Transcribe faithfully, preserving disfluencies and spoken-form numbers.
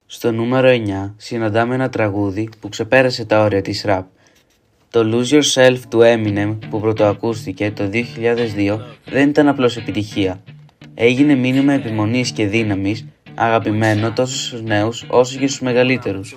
Στο νούμερο εννιά συναντάμε ένα τραγούδι που ξεπέρασε τα όρια της ραπ. Το Lose Yourself του Eminem που πρωτοακούστηκε το δύο χιλιάδες δύο δεν ήταν απλώς επιτυχία. Έγινε μήνυμα επιμονής και δύναμης, αγαπημένο τόσο στους νέους όσο και στους μεγαλύτερους.